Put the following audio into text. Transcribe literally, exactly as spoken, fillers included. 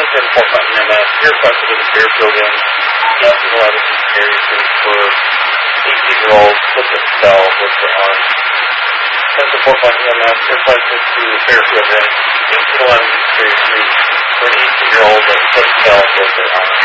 ten four five E M S. You're requested in the Fairfield Inn. eighteen eleven experiences for eighteen-year-old with the cell with the arm. ten four five E M S. You're requested to the Fairfield Inn. eighteen eleven experiences for an eighteen-year-old with the cell with the arm.